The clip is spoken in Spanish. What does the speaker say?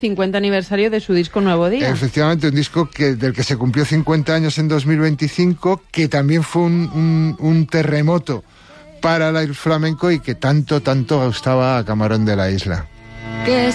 50 aniversario de su disco Nuevo Día. Efectivamente, un disco del que se cumplió 50 años en 2025, que también fue un terremoto para el flamenco y que tanto gustaba a Camarón de la Isla.